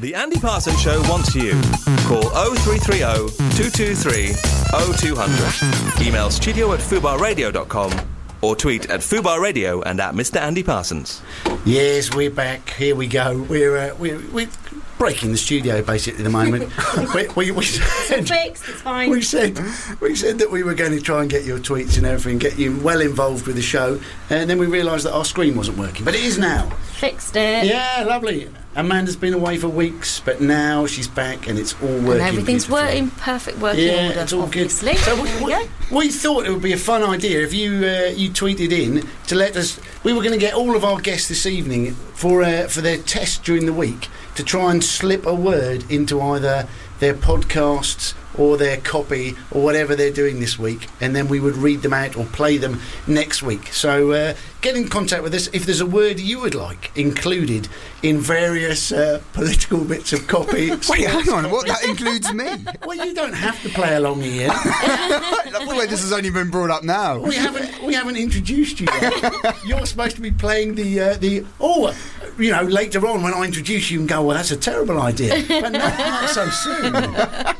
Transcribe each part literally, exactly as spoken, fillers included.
The Andy Parsons Show wants you. Call oh three three oh, two two three, oh two hundred. Email studio at fubar radio dot com or tweet at Fubar Radio and at Mister Andy Parsons. Yes, we're back. Here we go. We're uh, we're, we're breaking the studio basically at the moment. we, we, we said, it's fixed. It's fine. We said we said that we were going to try and get your tweets and everything, get you well involved with the show, and then we realised that our screen wasn't working, but it is now. Fixed it. Yeah, lovely. Amanda's been away for weeks, but now she's back and it's all working. And everything's beautifully. working perfect working yeah, order. it's all obviously. good. So we, we, we thought it would be a fun idea if you uh, you tweeted in to let us. We were going to get all of our guests this evening for uh, for their test during the week to try and slip a word into either their podcasts or their copy or whatever they're doing this week, and then we would read them out or play them next week. So uh, get in contact with us if there's a word you would like included in various uh, political bits of copy. Wait, hang on, what? That includes me? Well, you don't have to play along, Ian. The way this has only been brought up now. We haven't we haven't introduced you yet. You're supposed to be playing the uh, the oh, you know, later on when I introduce you and go, well, that's a terrible idea, but not, not so soon.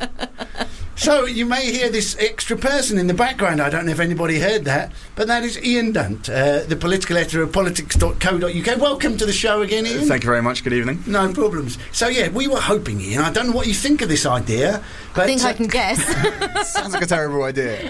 So you may hear this extra person in the background. I don't know if anybody heard that, but that is Ian Dunt, uh, the political editor of politics dot co dot uk. Welcome to the show again, Ian. Thank you very much. Good evening. No problems. So yeah, we were hoping, Ian, I don't know what you think of this idea, but I think uh, I can guess. Sounds like a terrible idea.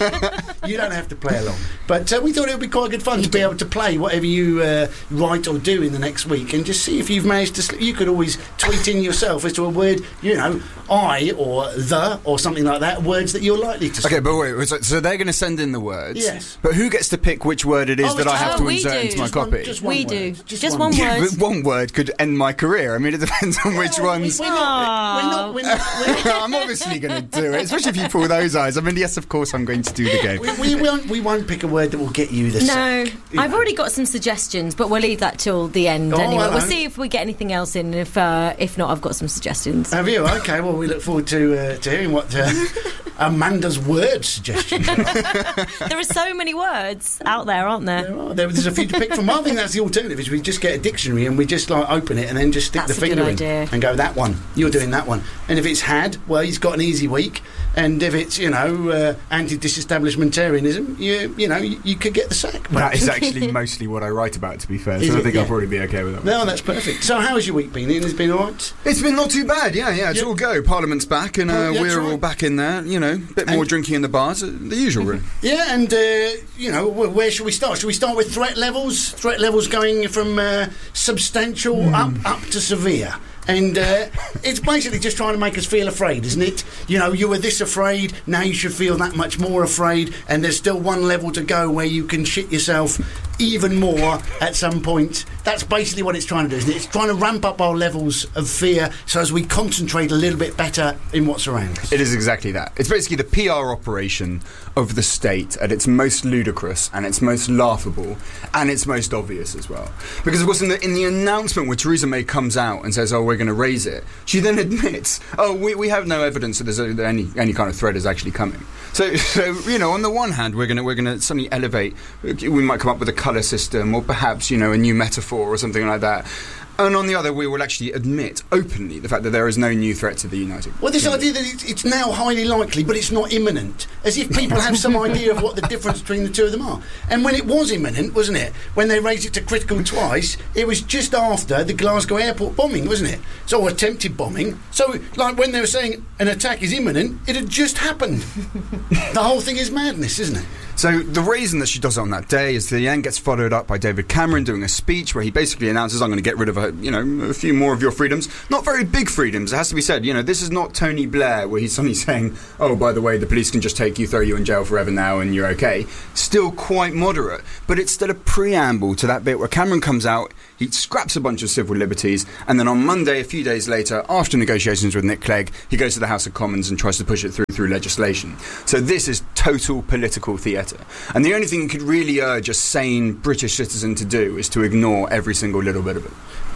You don't have to play along, but uh, we thought it would be quite good fun to be able to play whatever you uh, write or do in the next week, and just see if you've managed to slip. You could always tweet in yourself as to a word, you know, I or the or something like that, words that you're likely to slip. Okay, but wait, so, so they're going to send in the words. Yes. But who gets to pick which word it is Oh, that I have oh, to we insert do. into my Just one- copy? just one We word. do. Just Just one one word. word. But one word could end my career. I mean, it depends on which Well, ones. we- we're not- we're not- we're not- we're- I'm obviously going to do it, especially if you pull those eyes. I mean, yes, of course, I'm going to do the game. We, we, won't, we won't pick a word that will get you the No, sack. I've already got some suggestions, but we'll leave that till the end Oh, anyway. hello. We'll see if we get anything else in. If uh, if not, I've got some suggestions. Have you? Okay, well, we look forward to uh, to hearing what uh, Amanda's word suggestions are. There are so many words out there, aren't there? There are. There- There's a few to pick from. I think that's the alternative, is we just get a dictionary and we just like open it and then just stick That's the a good finger in idea. and go, that one, you're doing that one. And if it's had, well, he's got an easy week. And if it's, you know, uh, anti-disestablishmentarianism, you you know, you, you could get the sack. That is actually mostly what I write about, to be fair, Is so I it? think Yeah. I'll probably be okay with that. No, that's perfect. So how has your week been, Ian? Has it been all right? It's been not too bad, yeah, yeah, it's Yeah. all go. Parliament's back and uh, Oh, yeah, we're that's all right. back in there, you know, a bit more And- drinking in the bars, uh, the usual, really. Yeah, and, uh, you know, wh- where should we start? Should we start with threat levels? Threat levels going from uh, substantial up up to severe. And uh, it's basically just trying to make us feel afraid, isn't it? You know, you were this afraid, now you should feel that much more afraid, and there's still one level to go where you can shit yourself even more at some point. That's basically what it's trying to do, isn't it? It's trying to ramp up our levels of fear so as we concentrate a little bit better in what's around us. It is exactly that. It's basically the P R operation of the state at its most ludicrous and its most laughable and its most obvious as well. Because of course in the, in the announcement where Theresa May comes out and says, oh, we're going to raise it, she then admits, oh, we, we have no evidence that there's a, that any any kind of threat is actually coming. So, so you know, on the one hand, we're going to we're going to suddenly elevate, we might come up with a colour system or perhaps, you know, a new metaphor or something like that. And on the other, we will actually admit openly the fact that there is no new threat to the United Kingdom. Well, this idea that it's, it's now highly likely, but it's not imminent, as if people have some idea of what the difference between the two of them are. And when it was imminent, wasn't it? When they raised it to critical twice, it was just after the Glasgow airport bombing, wasn't it? So, attempted bombing. So, like when they were saying an attack is imminent, it had just happened. The whole thing is madness, isn't it? So the reason that she does it on that day is the end gets followed up by David Cameron doing a speech where he basically announces, I'm going to get rid of a, you know, a few more of your freedoms. Not very big freedoms, it has to be said. You know, this is not Tony Blair where he's suddenly saying, oh, by the way, the police can just take you, throw you in jail forever now and you're okay. Still quite moderate. But it's still a preamble to that bit where Cameron comes out, he scraps a bunch of civil liberties, and then on Monday, a few days later, after negotiations with Nick Clegg, he goes to the House of Commons and tries to push it through through legislation. So this is total political theatre. And the only thing you could really urge a sane British citizen to do is to ignore every single little bit of it.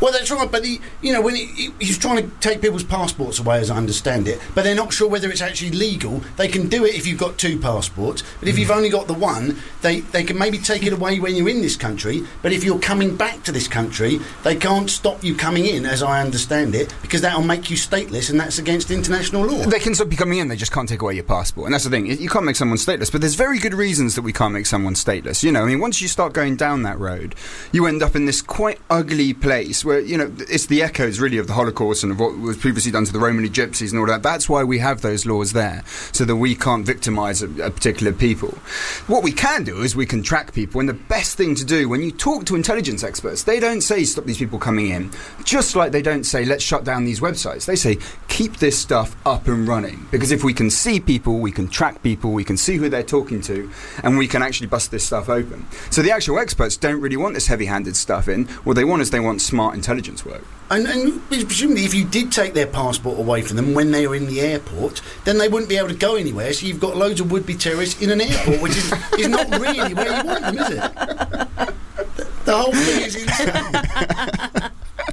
Well, that's right, but he, you know, when he, he, he's trying to take people's passports away, as I understand it, but they're not sure whether it's actually legal. They can do it if you've got two passports, but if you've only got the one, they, they can maybe take it away when you're in this country, but if you're coming back to this country, they can't stop you coming in, as I understand it, because that'll make you stateless, and that's against international law. They can stop you coming in, they just can't take away your passport, and that's the thing, you can't make someone stateless, but there's very good reasons that we can't make someone stateless. You know, I mean, once you start going down that road, you end up in this quite ugly place where, you know, it's the echoes really of the Holocaust and of what was previously done to the Romani gypsies and all that. That's why we have those laws there, so that we can't victimise a, a particular people. What we can do is we can track people, and the best thing to do when you talk to intelligence experts, they don't say stop these people coming in, just like they don't say let's shut down these websites. They say keep this stuff up and running, because if we can see people, we can track people, we can see who they're talking to, and we can actually bust this stuff open. So the actual experts don't really want this heavy-handed stuff in. What they want is they want smart intelligence work. And, and presumably if you did take their passport away from them when they were in the airport, then they wouldn't be able to go anywhere, so you've got loads of would-be terrorists in an airport, which is, is not really where you want them, is it? The, the whole thing is insane.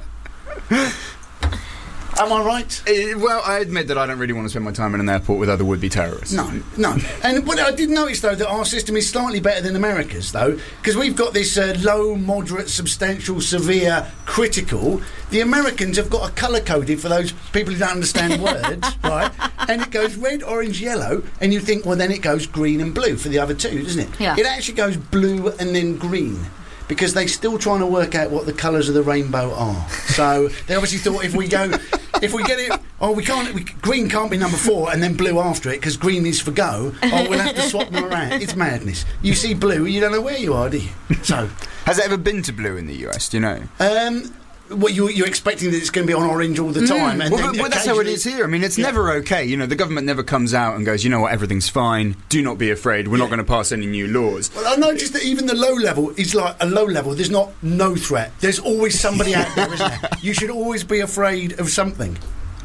Am I right? Uh, well, I admit that I don't really want to spend my time in an airport with other would-be terrorists. No, no. And but I did notice, though, that our system is slightly better than America's, though, because we've got this uh, low, moderate, substantial, severe, critical. The Americans have got a colour-coded for those people who don't understand words, right? And it goes red, orange, yellow, and you think, well, then it goes green and blue for the other two, doesn't it? Yeah. It actually goes blue and then green, because they're still trying to work out what the colours of the rainbow are. So they obviously thought if we go... If we get it, oh, we can't. We, green can't be number four, and then blue after it, because green is for go. Oh, we'll have to swap them around. It's madness. You see blue, you don't know where you are, do you? So, has it ever been to blue in the U S? Do you know? Um, well, you, you're expecting that it's going to be on orange all the time, mm. and well, well that's how it is here. I mean, it's yeah. never okay. You know, the government never comes out and goes, you know what, everything's fine. Do not be afraid. We're yeah. not going to pass any new laws. Well, I noticed that even the low level is like a low level. There's not no threat. There's always somebody out there, isn't there? You should always be afraid of something.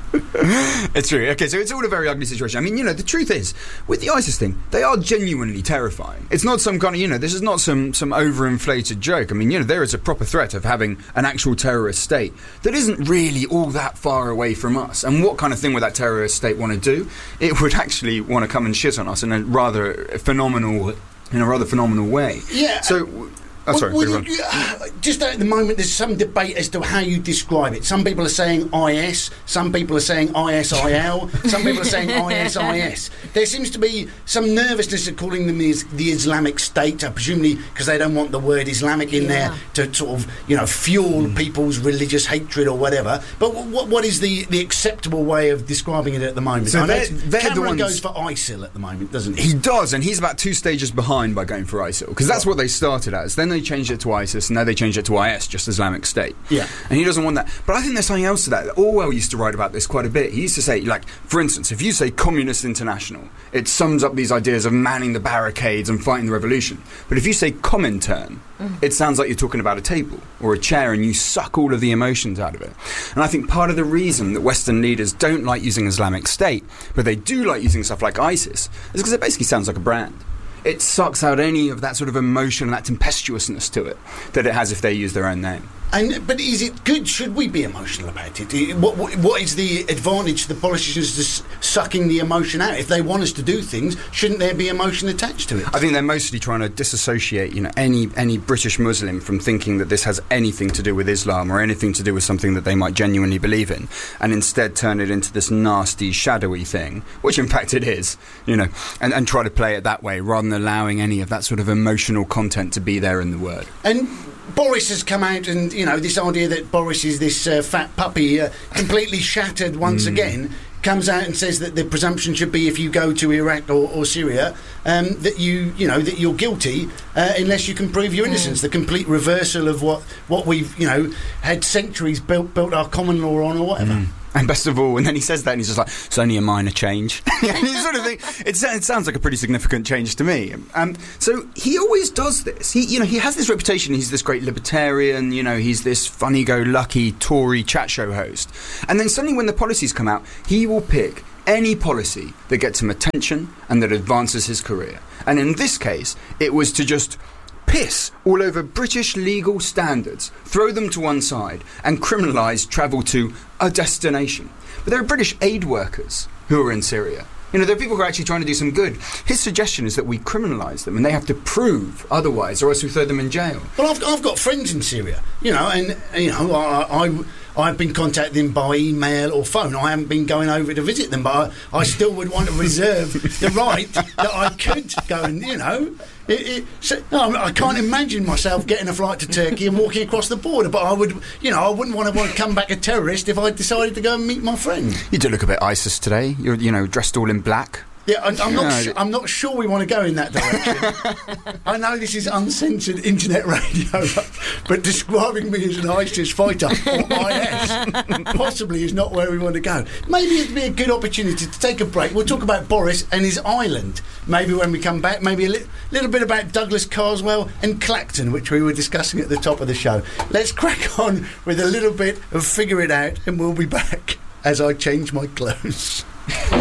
It's true. Okay, so it's all a very ugly situation. I mean, you know, the truth is, with the ISIS thing, they are genuinely terrifying. It's not some kind of, you know, this is not some, some overinflated joke. I mean, you know, there is a proper threat of having an actual terrorist state that isn't really all that far away from us. And what kind of thing would that terrorist state want to do? It would actually want to come and shit on us in a rather phenomenal, in a rather phenomenal way. Yeah. So... Oh, sorry, well, you, uh, just at the moment, there's some debate as to how you describe it. Some people are saying I S, some people are saying I S I L, some people are saying I S I S. There seems to be some nervousness of calling them the, the Islamic State, uh, presumably because they don't want the word Islamic in yeah. there to sort of, you know, fuel mm. people's religious hatred or whatever. But what what is the, the acceptable way of describing it at the moment? So they're, they're Cameron the ones goes for ISIL at the moment, doesn't he? He does, and he's about two stages behind by going for ISIL, because that's what they started as. Then they They changed it to ISIS, and now they changed it to I S, just Islamic State. Yeah. And he doesn't want that. But I think there's something else to that. Orwell used to write about this quite a bit. He used to say, like, for instance, if you say Communist International, it sums up these ideas of manning the barricades and fighting the revolution. But if you say Comintern, mm. it sounds like you're talking about a table or a chair, and you suck all of the emotions out of it. And I think part of the reason that Western leaders don't like using Islamic State, but they do like using stuff like ISIS, is because it basically sounds like a brand. It sucks out any of that sort of emotion and that tempestuousness to it that it has if they use their own name. And but is it good? Should we be emotional about it? What what, what is the advantage to the politicians just sucking the emotion out? If they want us to do things, shouldn't there be emotion attached to it? I think they're mostly trying to disassociate, you know, any any British Muslim from thinking that this has anything to do with Islam or anything to do with something that they might genuinely believe in, and instead turn it into this nasty, shadowy thing, which in fact it is, you know, and, and try to play it that way rather than allowing any of that sort of emotional content to be there in the word. And Boris has come out, and you know, this idea that Boris is this uh, fat puppy, uh, completely shattered once mm. again, comes out and says that the presumption should be if you go to Iraq or, or Syria, um, that you you know that you're guilty uh, unless you can prove your innocence. Mm. The complete reversal of what what we've you know had centuries built built our common law on, or whatever. Mm. And best of all, and then he says that and he's just like, it's only a minor change. And you sort of think, it, it sounds like a pretty significant change to me. Um, so he always does this. He, you know, he has this reputation, he's this great libertarian, you know, he's this funny-go-lucky Tory chat show host. And then suddenly when the policies come out, he will pick any policy that gets him attention and that advances his career. And in this case, it was to just piss all over British legal standards, throw them to one side, and criminalise travel to a destination. But there are British aid workers who are in Syria. You know, there are people who are actually trying to do some good. His suggestion is that we criminalise them and they have to prove otherwise, or else we throw them in jail. Well, I've, I've got friends in Syria, you know, and, you know, I, I, I've been contacting them by email or phone. I haven't been going over to visit them, but I, I still would want to reserve the right that I could go and, you know... It, it, so, no, I can't imagine myself getting a flight to Turkey and walking across the border, but I would, you know, I wouldn't want to come back a terrorist if I decided to go and meet my friend. You do look a bit ISIS today. You're, you know, dressed all in black. Yeah, I, I'm not. No, Su- I'm not sure we want to go in that direction. I know this is uncensored internet radio, but describing me as an ISIS fighter or I S possibly is not where we want to go. Maybe it'd be a good opportunity to take a break. We'll talk about Boris and his island. Maybe when we come back, maybe a li- little bit about Douglas Carswell and Clacton, which we were discussing at the top of the show. Let's crack on with a little bit of Figure It Out, and we'll be back as I change my clothes.